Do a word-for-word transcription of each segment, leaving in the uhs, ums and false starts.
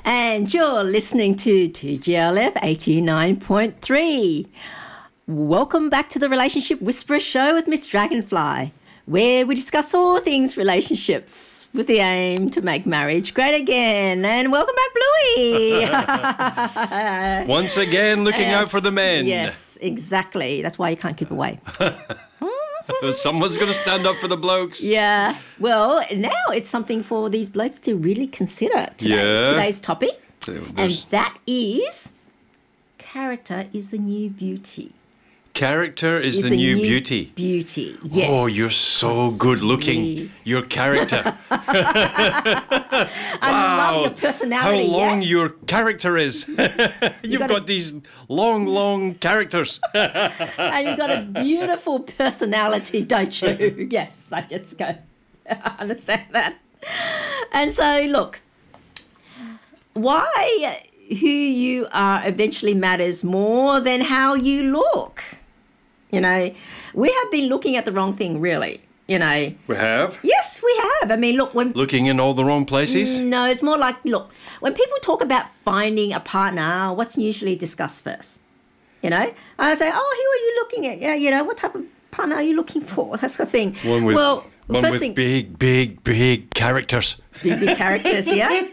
And you're listening to two G L F eighty-nine point three. Welcome back to the Relationship Whisperer Show with Miss Dragonfly, where we discuss all things relationships with the aim to make marriage great again. And welcome back, Bluey. Once again, looking yes, out for the men. Yes, exactly. That's why you can't keep away. Someone's going to stand up for the blokes. Yeah. Well, now it's something for these blokes to really consider today, Yeah. today's topic. There's- And that is character is the new beauty. Character is, Is the, new, beauty. Beauty, yes. Oh, you're so good looking. Possibly. Your character. I love your How personality. long yeah? your character is. You've gotta- got these long, long characters. And you've got a beautiful personality, don't you? Yes, I just go, I understand that. And so, look, why who you are eventually matters more than how you look. You know, we have been looking at the wrong thing, really, you know. We have. Yes, we have. I mean, look, when... Looking in all the wrong places. No, it's more like, look, when people talk about finding a partner, what's usually discussed first? You know? I say, oh, who are you looking at? Yeah, you know, what type of partner are you looking for? That sort of thing. One with, well, one first with thing, big, big, big characters. big, big characters, yeah?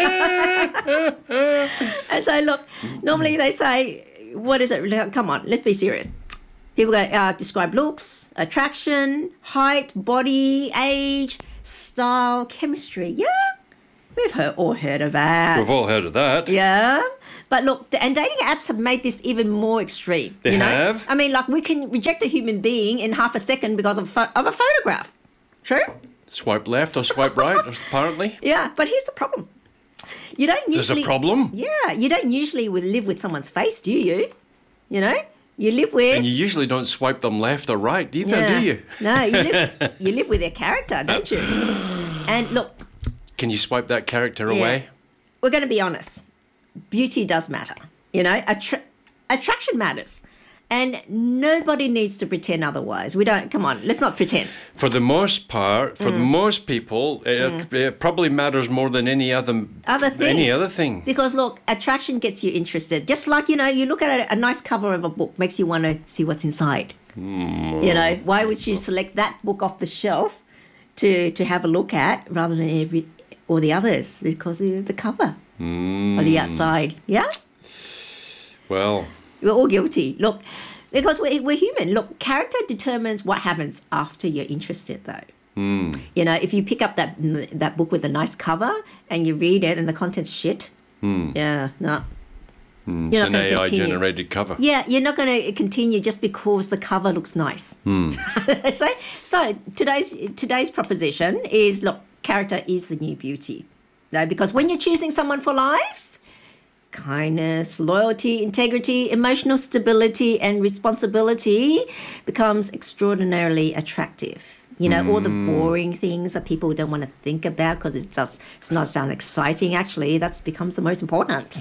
And so, look, normally they say, what is it? Come on, let's be serious. People go, uh, describe looks, attraction, height, body, age, style, chemistry. Yeah, we've heard, all heard of that. We've all heard of that. Yeah. But look, the, and dating apps have made this even more extreme. They you know? have? I mean, like, we can reject a human being in half a second because of, pho- of a photograph. True? Swipe left or swipe right, apparently. Yeah, but here's the problem. You don't There's usually... a problem? Yeah, you don't usually with- live with someone's face, do you? You know? You live with... And you usually don't swipe them left or right either, Yeah. do you? No, you live, you live with their character, don't you? And look, Can you swipe that character Yeah. away? we're going to be honest. Beauty does matter. You know, Attra- attraction matters. And nobody needs to pretend otherwise. We don't... Come on, let's not pretend. For the most part, for Mm. most people, it, it probably matters more than any other Other thing. Any other thing. Because, look, attraction gets you interested. Just like, you know, you look at a, a nice cover of a book, makes you want to see what's inside. Mm. You know, why would you select that book off the shelf to, to have a look at rather than every all the others? Because of the cover or the outside. Yeah? Well, We're all guilty. Look, because we're, we're human. Look, character determines what happens after you're interested, though. mm, You know, if you pick up that that book with a nice cover and you read it and the content's shit, mm, yeah, no. mm. You're It's not an gonna A I continue. generated cover. Yeah, you're not going to continue just because the cover looks nice. Hmm. so, so today's today's proposition is, look, character is the new beauty. No, because when you're choosing someone for life, kindness, loyalty, integrity, emotional stability, and responsibility becomes extraordinarily attractive. You know, all the boring things that people don't want to think about because it just it's not sound exciting. Actually, that becomes the most important.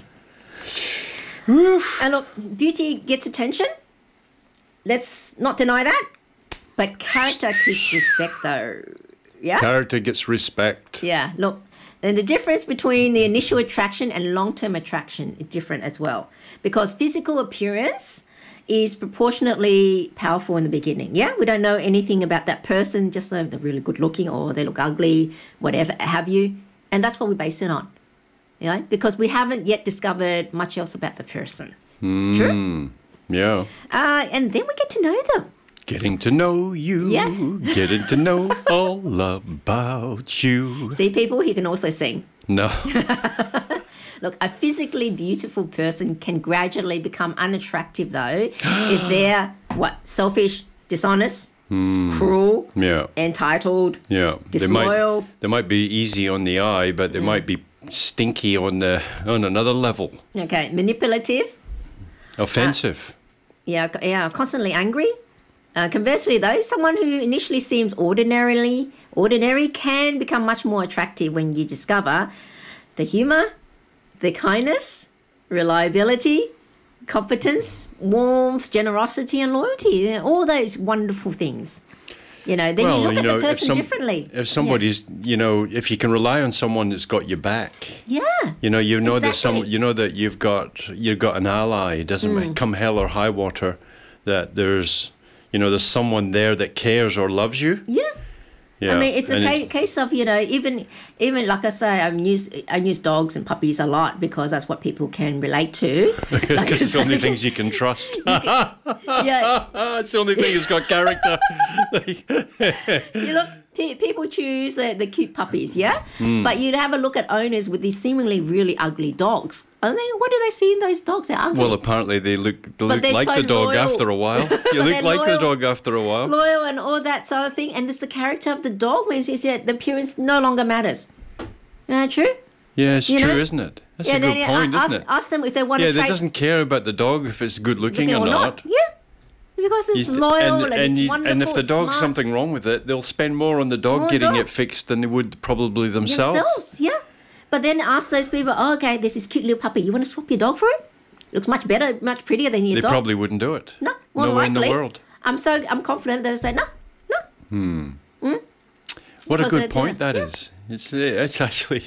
And look, beauty gets attention. Let's not deny that. But character keeps respect, though. Yeah? Character gets respect. Yeah, look. And the difference between the initial attraction and long-term attraction is different as well. Because physical appearance is proportionately powerful in the beginning. Yeah, we don't know anything about that person, just so they're really good looking or they look ugly, whatever have you. And that's what we base it on. You know? Because we haven't yet discovered much else about the person. True? Mm, yeah. Uh, and then we get to know them. Getting to know you. Yeah. Getting to know all about you. See, people, he can also sing. No. Look, a physically beautiful person can gradually become unattractive, though, if they're, what, selfish, dishonest, cruel, Yeah. entitled, Yeah. They disloyal. might, they might be easy on the eye, but they might be stinky on the on another level. Okay, manipulative, Offensive. yeah, c- yeah, constantly angry. Uh, conversely, though, someone who initially seems ordinarily ordinary can become much more attractive when you discover the humor, the kindness, reliability, competence, warmth, generosity, and loyalty. All those wonderful things. You know, then Well, you look you at know, the if person some- differently. If somebody's, you know, if you can rely on someone that's got your back, Yeah. you know, you know that some, Exactly. you know that you've got you've got an ally. It doesn't Mm. matter, come hell or high water, that there's, you know, there's someone there that cares or loves you. Yeah. Yeah. I mean, it's a and ca- case of, you know, even, even like I say, I use, I use dogs and puppies a lot because that's what people can relate to. Like Because it's the only like- things you can trust. Yeah, It's the only thing that's got character. you look, pe- people choose the, the cute puppies, yeah? Hmm. But you have a look at owners with these seemingly really ugly dogs. And then what do they see in those dogs? They're ugly. Well, apparently they look they look they're like so the dog loyal. after a while. You But look they're like the loyal. dog after a while. Loyal and all that sort of thing. And it's the character of the dog means is that the appearance no longer matters. Uh, true? Yeah, it's You true, know? isn't it? That's yeah, a then good you point, ask, isn't it? ask them if they want Yeah, to that trade doesn't care about the dog if it's good looking or or not. Yeah. Because it's You- loyal and, it's you- wonderful. and if the it's dog's smart. something wrong with it, they'll spend more on the dog More getting dog. it fixed than they would probably themselves. Themselves, yeah. But then ask those people, oh, okay, this is cute little puppy. You want to swap your dog for it? Looks much better, much prettier than your They dog. probably wouldn't do it. no, more Nowhere likely. in the world. I'm so I'm confident they'll say no, no. What a Because good it's, point uh, that is. It's uh, it's actually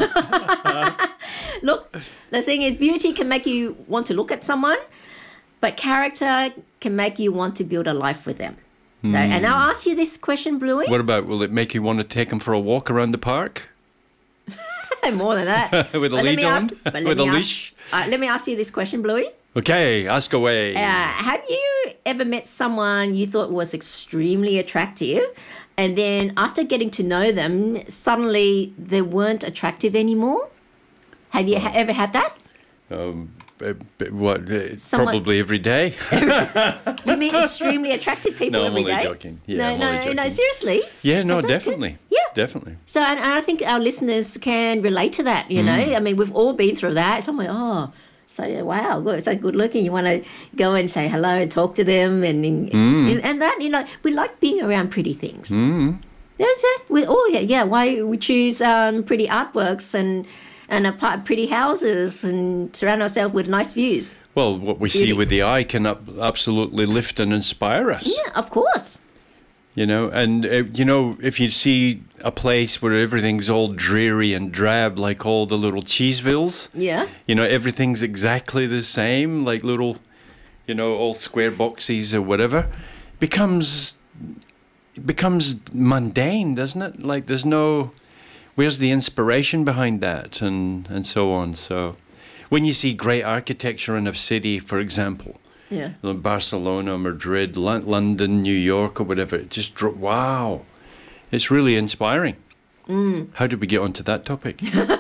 Look, the thing is, beauty can make you want to look at someone, but character can make you want to build a life with them. So, and I'll ask you this question, Bluey. what about will it make you want to take them for a walk around the park? More than that. With a But let lead me on? ask- but let With me a ask- leash? Uh, let me ask you this question, Bluey. Okay, ask away. Uh, have you ever met someone you thought was extremely attractive, and then after getting to know them, suddenly they weren't attractive anymore? Have you ha- ever had that? Um, b- b- what? uh, someone- Probably every day. You mean extremely attractive people No, I'm every only day? joking. Yeah, no, I'm no, only no, joking. seriously. Yeah, no, Is that good? definitely. Yeah. Definitely. So, and I think our listeners can relate to that, you Mm. know? I mean, we've all been through that. Someone, oh, so wow, good, so good looking. You want to go and say hello and talk to them. And, and, Mm. and that, you know, we like being around pretty things. That's it. We all, yeah, yeah. Why we choose um, pretty artworks and, and apart, pretty houses and surround ourselves with nice views. Well, what we see Beauty. with the eye can up, absolutely lift and inspire us. Yeah, of course. You know, and uh, you know, if you see a place where everything's all dreary and drab, like all the little Cheesevilles, Yeah. you know, everything's exactly the same, like little, you know, all square boxes or whatever, becomes becomes mundane, doesn't it? Like there's no, where's the inspiration behind that, and and so on. So, when you see great architecture in a city, for example, Yeah. like Barcelona, Madrid, Lon- London, New York, or whatever. It just dro- wow, it's really inspiring. Mm. How did we get onto that topic?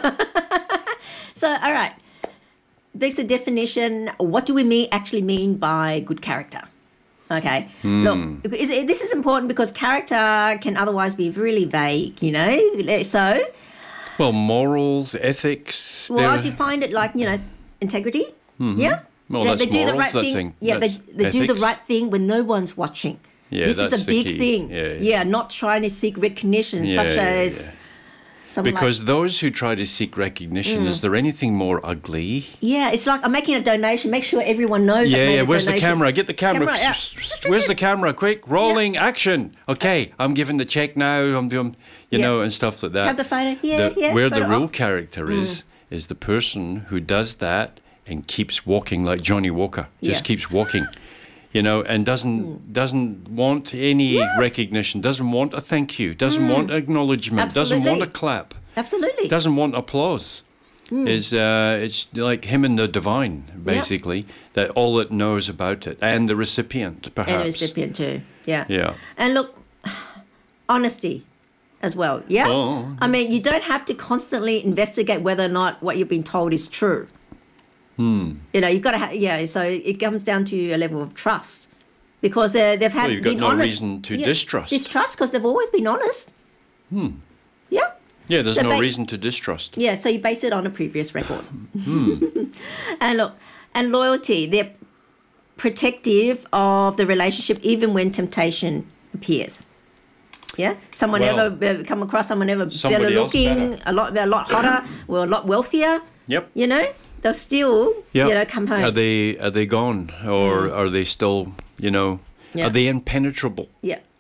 So, all right. Basic the definition. What do we mean actually mean by good character? Okay. Hmm. Look, is, this is important because character can otherwise be really vague, you know? So, Well, morals, ethics. well, I they're- defined it like, you know, integrity. Yeah? Well, they, that's they do the morals, right that's thing. in- yeah, they, that's they do the ethics. right thing when no one's watching. Yeah, this is that's a the big key. thing. Yeah, yeah. not trying to seek recognition, Yeah, such yeah, as yeah. someone like Because those who try to seek recognition, Mm. is there anything more ugly? yeah, it's like I'm making a donation. Make sure everyone knows. I've Yeah, made yeah. a Where's the donation. camera? Get the camera. Camera, yeah. Where's the camera? Quick, rolling, action. Okay, I'm giving the check now. I'm doing, you Yeah. know, and stuff like that. Have the photo. Yeah, The- yeah. Where the photo real off. Mm. character is is the person who does that and keeps walking like Johnny Walker. Just Yeah. Mm. keeps walking. You know, and doesn't doesn't want any recognition, doesn't want a thank you, doesn't want acknowledgement, doesn't want a Mm. Absolutely. clap, Absolutely. doesn't want applause. Mm. Is uh, it's like him and the divine, basically. That all it knows about it, and the recipient, perhaps. and the recipient too. Yeah. Yeah. And look, honesty as well. Yeah. Oh. I mean, you don't have to constantly investigate whether or not what you've been told is true. Hmm. You know, you've got to have, yeah, so it comes down to a level of trust because uh, they've had Well, you've got been no honest. reason to Yeah, distrust. Distrust because they've always been honest. Hmm. Yeah. Yeah, there's So no ba- reason to distrust. Yeah, so you base it on a previous record. Hmm. And look, and loyalty, they're protective of the relationship even when temptation appears. Yeah, someone Well, ever uh, come across someone ever somebody better else looking, better. a lot, a lot hotter, or a lot wealthier. Yep. You know, they'll still, Yeah. you know, come home. Are they are they gone, or are they still, you know, Yeah. are they impenetrable? yeah,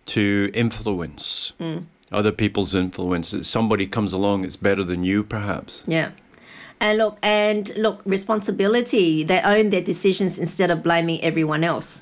to influence, other people's influence. That somebody comes along that's better than you, perhaps. Yeah. And look, and look, responsibility. They own their decisions instead of blaming everyone else.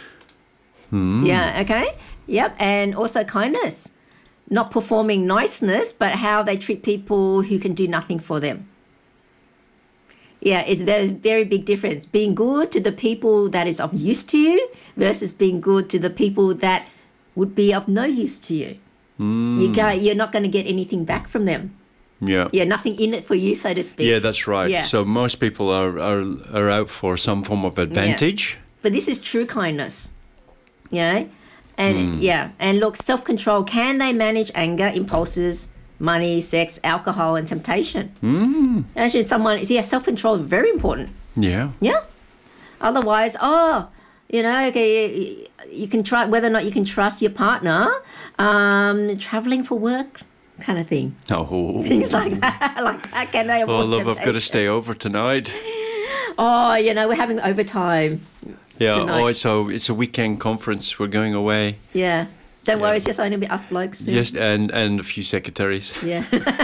Yeah, okay. Yep. And also kindness. Not performing niceness, but how they treat people who can do nothing for them. Yeah, it's a very, very big difference. Being good to the people that is of use to you versus being good to the people that would be of no use to you. Mm. You go, you're not going to get anything back from them. Yeah. Yeah, nothing in it for you, so to speak. Yeah, that's right. Yeah. So most people are, are are out for some form of advantage. But this is true kindness. Yeah. And yeah, and look, self-control. Can they manage anger, impulses, money, sex, alcohol, and temptation? Mm. Actually, someone, yeah, self-control is very important. Yeah. Yeah. Otherwise, oh, you know, okay, you can try whether or not you can trust your partner, um, traveling for work, kind of thing. Oh. Things like that. Like that. Can they avoid Oh, love, temptation? I've got to stay over tonight. Oh, you know, we're having overtime. Yeah. Tonight. Oh, it's a it's a weekend conference. We're going away. Yeah. Don't Yeah. worry, it's just only be us blokes. soon. Yes, and and a few secretaries. Yeah.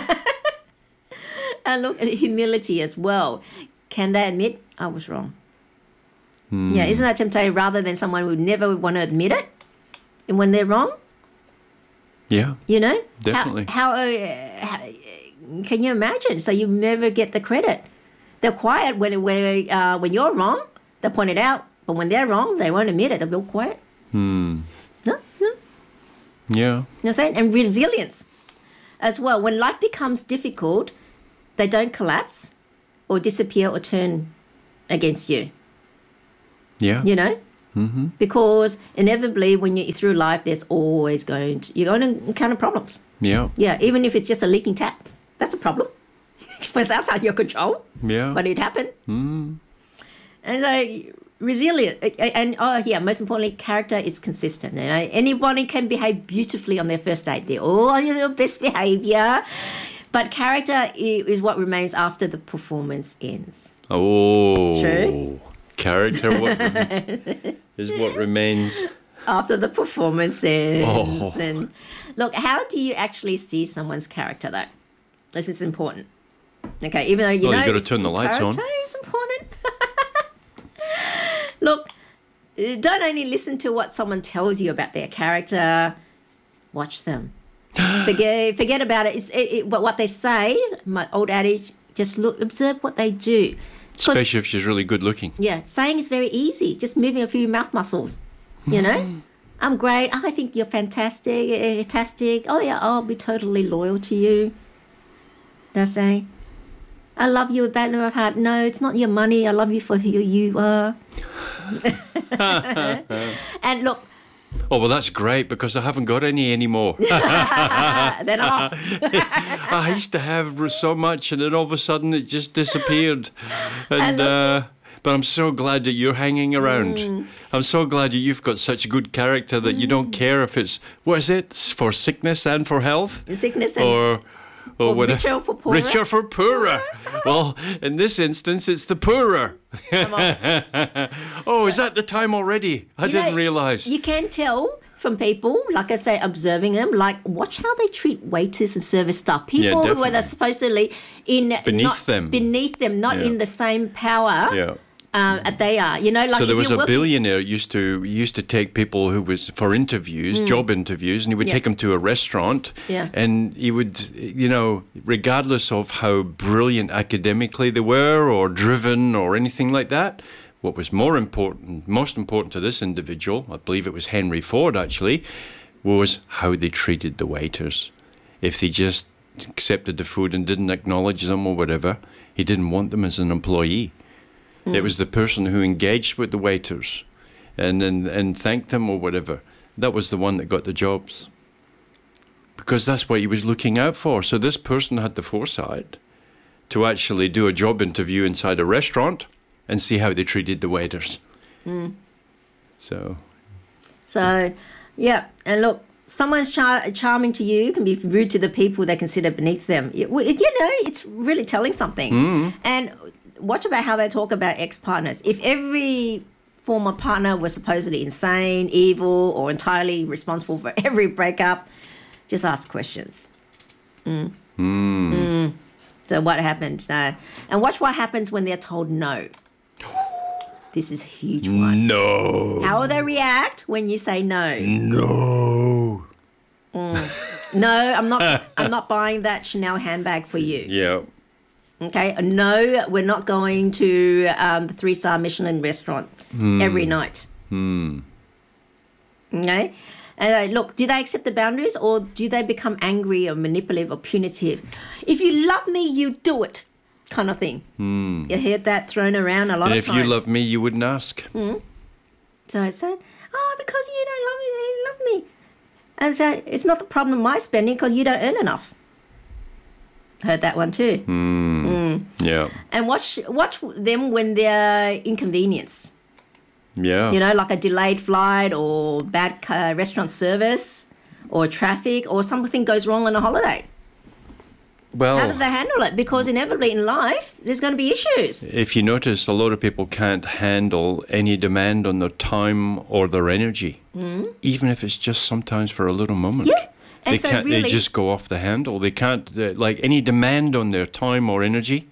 And look, humility as well. Can they admit I was wrong? Hmm. Yeah, isn't that temptation rather than someone who would never want to admit it and when they're wrong? Yeah. You know? Definitely. How, how, uh, how can you imagine? So you never get the credit. They're quiet when when, uh, when you're wrong, they point it out. But when they're wrong, they won't admit it. They'll be all quiet. Hmm. No, no. Yeah. You know what I'm saying? And resilience as well. When life becomes difficult, they don't collapse or disappear or turn against you, Yeah. you know? Mm-hmm. Because inevitably when you're through life, there's always going to, you're going to encounter problems. Yeah. Yeah, even if it's just a leaking tap, that's a problem. It's outside your control, Yeah. but it happened. Mm. And so resilient, and oh yeah, most importantly, character is consistent. You know, anybody can behave beautifully on their first date. They're all on their best behavior, but character is what remains after the performance ends. Oh. True. Character what rem- is what remains. After the performance ends. Oh. And look, how do you actually see someone's character though? This is important. Okay, even though you Well, know you got to it's- turn the lights on. character is important. Look, uh, don't only listen to what someone tells you about their character. Watch them. forget forget about it. It's it, it, what what they say. My old adage: just look, observe what they do. 'Cause, Especially if she's really good looking. yeah, saying is very easy. Just moving a few mouth muscles. You know, I'm great. Oh, I think you're fantastic. eh, Fantastic. Oh yeah, I'll be totally loyal to you. They're saying, I love you with bad of heart. No, it's not your money. I love you for who you are. And look, Oh, well, that's great because I haven't got any anymore. then off. I used to have so much and then all of a sudden it just disappeared. And, love uh, but I'm so glad that you're hanging around. Mm. I'm so glad that you've got such good character that you don't care if it's, what is it, for sickness and for health? Sickness and Or, or, or whatever. richer for poorer. Richer for poorer. Well, in this instance, it's the poorer. Come on. Oh, is that the time already? I You didn't know, realise. You can tell from people, like I say, observing them, like watch how they treat waiters and service staff. People who definitely. are supposedly in Beneath not, them. beneath them, not Yeah. in the same power Yeah. uh, that they are. You know, like So there if was you're a working, billionaire used to used to take people who was for interviews, job interviews, and he would Mm. Yeah. take them to a restaurant, Yeah. and he would, you know, regardless of how brilliant academically they were, or driven, or anything like that, what was more important, most important to this individual, I believe it was Henry Ford actually, was how they treated the waiters. If they just accepted the food and didn't acknowledge them or whatever, he didn't want them as an employee. It was the person who engaged with the waiters and then and thanked them or whatever. That was the one that got the jobs. Because that's what he was looking out for. So this person had the foresight to actually do a job interview inside a restaurant and see how they treated the waiters. So, So, yeah, and look, someone's char- charming to you can be rude to the people they consider beneath them. You, well, you know, it's really telling something. And watch about how they talk about ex-partners. If every former partner was supposedly insane, evil, or entirely responsible for every breakup, just ask questions. Mm. Mm. Mm. So what happened? No. And watch what happens when they're told no. This is a huge one. No. How will they react when you say no? No. Mm. No, I'm not. I'm not buying that Chanel handbag for you. Yeah. Okay. No, we're not going to um, the three-star Michelin restaurant Mm. every night. Mm. Okay. And uh, look, do they accept the boundaries, or do they become angry or manipulative or punitive? If you love me, you do it, kind of thing. Mm. You hear that thrown around a lot And of if times. you love me, you wouldn't ask. Mm. So I said, oh, because you don't love me, you love me. And so it's not the problem of my spending because you don't earn enough. Heard that one too. Mm. Mm. Yeah. And watch watch them when they're inconvenienced. Yeah. You know, like a delayed flight or bad uh, restaurant service or traffic or something goes wrong on a holiday. Well, How do they handle it? Because inevitably in life, there's going to be issues. if you notice, a lot of people can't handle any demand on their time or their energy, mm. even if it's just sometimes for a little moment. Yeah. And They so can't. really, They just go off the handle. They can't. Uh, like any demand on their time or energy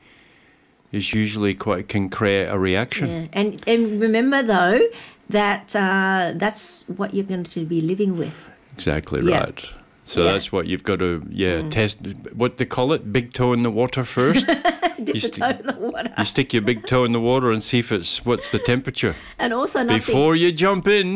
is usually quite can create a reaction. yeah. And and remember though that uh, that's what you're going to be living with. Exactly Yeah. right. So Yeah. that's what you've got to yeah test. What they call it, big toe in the water first. Dip You the st- toe in the water. You stick your big toe in the water and see if it's what's the temperature And also nothing. before you jump in.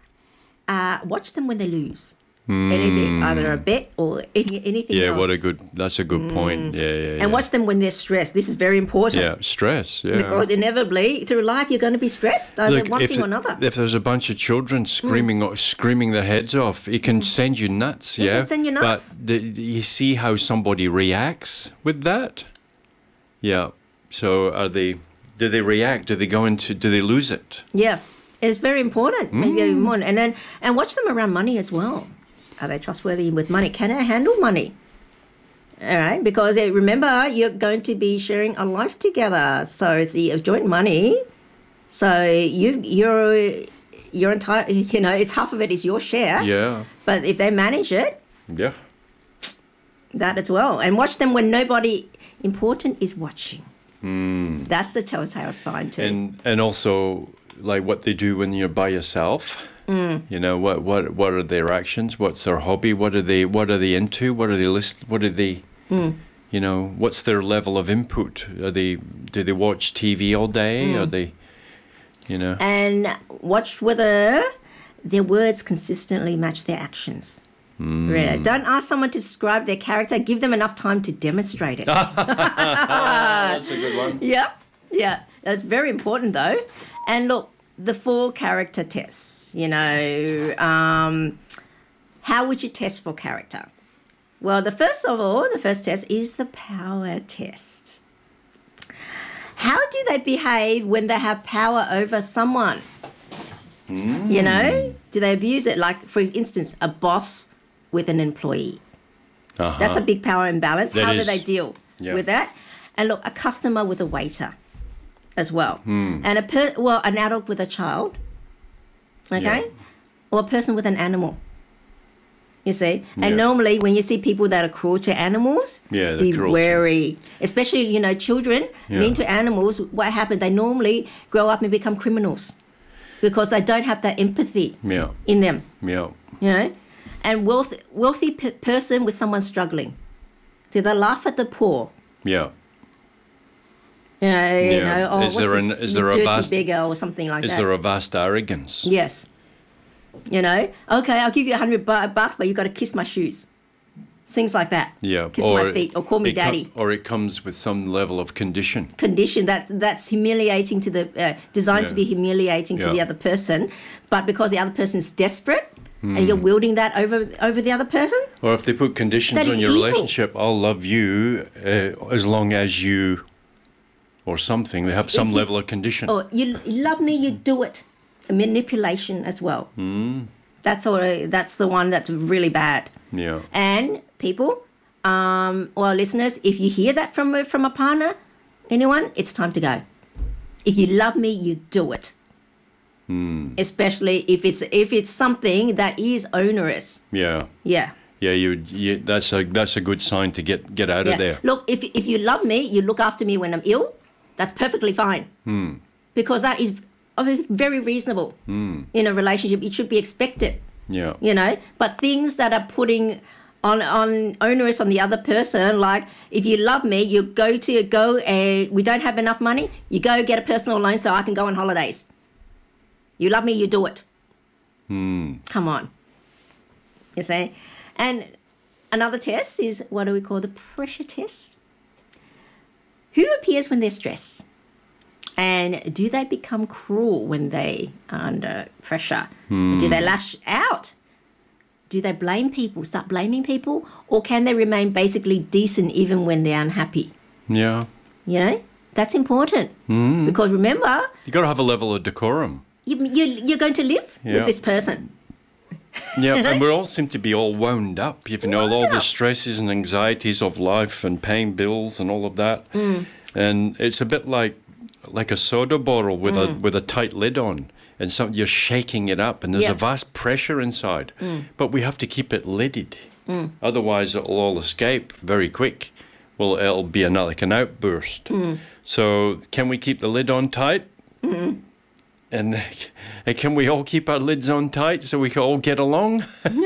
Uh, watch them when they lose. Anything, either a bet or any, anything Yeah, else. what a good. That's a good point. Yeah, yeah, yeah. And watch them when they're stressed. This is very important. Yeah, stress. Yeah. Because inevitably, through life, you're going to be stressed, either Look, one if, thing or another. if there's a bunch of children screaming, o screaming their heads off, it can send you nuts. It Yeah, can send you nuts. But the, you see how somebody reacts with that. Yeah. So are they? Do they react? Do they go into? Do they lose it? Yeah, it's very important. Mm. Very important. And then and watch them around money as well. Are they trustworthy with money? Can they handle money? All right, because uh, remember you're going to be sharing a life together, so it's the joint money. So you you're you're entitled. You know, it's half of it is your share. Yeah. But if they manage it, Yeah. that as well, and watch them when nobody important is watching. Mm. That's the telltale sign too. And and also like what they do when you're by yourself. Mm. You know what what what are their actions? What's their hobby? What are they what are they into? What are they list? What are they? Mm. You know, what's their level of input? Are they do they watch T V all day? Mm. Are they? You know. And watch whether their words consistently match their actions. Mm. Really. Don't ask someone to describe their character. Give them enough time to demonstrate it. That's a good one. Yeah, yeah. That's very important though. And look, the four character tests, you know, um, how would you test for character? Well, the first of all, the first test is the power test. How do they behave when they have power over someone? Mm. You know, do they abuse it? Like, for instance, a boss with an employee. Uh-huh. That's a big power imbalance. That How do is. they deal Yeah. with that? And look, a customer with a waiter as well. Hmm. And a per- well, an adult with a child. Okay? Yeah. Or a person with an animal. You see? And Yeah. normally when you see people that are cruel to animals, Yeah, the be cruelty. wary. Especially, you know, children Yeah. mean to animals, what happens? They normally grow up and become criminals because they don't have that empathy Yeah. in them. Yeah. You know, and wealth, wealthy p- person with someone struggling. So they laugh at the poor. Yeah. You know, you Yeah. know, oh, Is what's there this, an- is there a dirty vast- beggar or something like Is that. there a vast arrogance? Yes. You know, okay, I'll give you a hundred bu- bucks, but you got to kiss my shoes. Things like that. Yeah. Kiss my feet or call me it com- daddy. or it comes with some level of condition. Condition that that's humiliating to the uh, designed to Yeah. be humiliating to Yeah. the other person, but because the other person's desperate Hmm. and you're wielding that over over the other person, Or if they put conditions That on is your evil. relationship, I'll love you uh, as long as you, or something. They have some If you- level of condition. or you, you love me, you do it. Manipulation as well. Mm. That's all. That's the one that's really bad. Yeah. And people, um, or listeners, if you hear that from a, from a partner, anyone, it's time to go. If you love me, you do it. especially if it's if it's something that is onerous. Yeah. Yeah. Yeah, you, you that's a that's a good sign to get get out Yeah. of there. Look, if if you love me, you look after me when I'm ill. That's perfectly fine. Because that is obviously very reasonable in a relationship. It should be expected. Yeah. You know, but things that are putting on on onerous on the other person, like if you love me, you go to go a we don't have enough money, you go get a personal loan so I can go on holidays. You love me, you do it. Come on. You see? And another test is what do we call the pressure test? Who appears when they're stressed? And do they become cruel when they are under pressure? Do they lash out? Do they blame people, start blaming people? Or can they remain basically decent even when they're unhappy? Yeah. You know, that's important. Because remember, You got to have a level of decorum. you, you, you're going to live Yeah. with this person. Yeah, You know? and we all seem to be all wound up, you know, Wound all the up. stresses and anxieties of life and paying bills and all of that. Mm. And it's a bit like like a soda bottle with a Mm. with a tight lid on, and some you're shaking it up, and there's Yeah. a vast pressure inside. Mm. But we have to keep it lidded, otherwise it'll all escape very quick. Well, it'll be an, like an outburst. Mm. So can we keep the lid on tight? And, and can we all keep our lids on tight so we can all get along?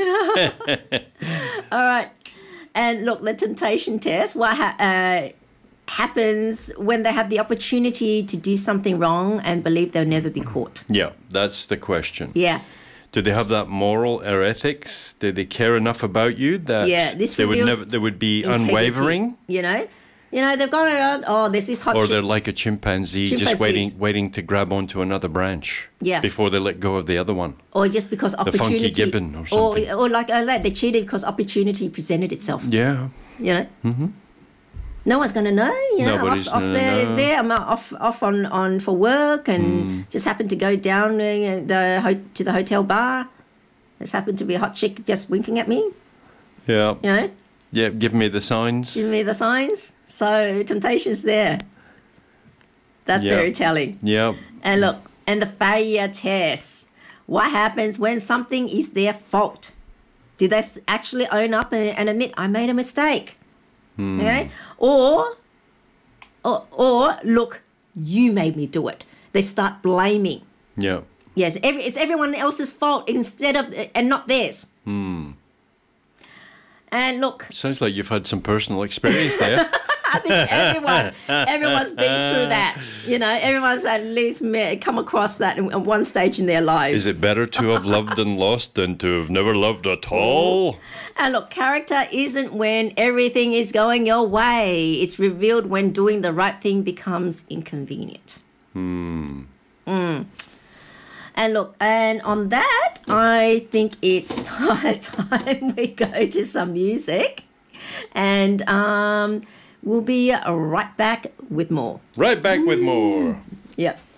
All right. And look, the temptation test, what ha- uh, happens when they have the opportunity to do something wrong and believe they'll never be caught? Yeah, that's the question. Yeah. Do they have that moral or ethics? Do they care enough about you that Yeah, this they would reveals never they would be Integrity, unwavering? You know? You know, they've gone around, oh, there's this hot Or chick. they're like a chimpanzee, just Chimpanzees. waiting waiting to grab onto another branch Yeah. before they let go of the other one. Or just because funky opportunity. gibbon or something. Or, or like, oh, like they cheated because opportunity presented itself. Yeah. You know? Mm-hmm. No one's going to know. You know, Nobody's off, off gonna there, know. there, I'm off, off on, on for work and Mm. just happened to go down uh, the ho- to the hotel bar. There's happened to be a hot chick just winking at me. Yeah. You know? Yeah, give me the signs. Give me the signs. So temptation's there. That's Yeah. very telling. Yeah. And look, and the failure test. What happens when something is their fault? Do they s- actually own up and, and admit, I made a mistake? Okay? Or, or, or, look, you made me do it. They start blaming. Yeah. Yes, every, it's everyone else's fault instead of, and not theirs. And look, Sounds like you've had some personal experience there. I think everyone, everyone's been through that. You know, everyone's at least me- come across that at one stage in their lives. Is it better to have loved and lost than to have never loved at all? And look, character isn't when everything is going your way. It's revealed when doing the right thing becomes inconvenient. Hmm. Mm. And look, and on that, I think it's time, time we go to some music. And um, we'll be right back with more. Right back with more. Yep.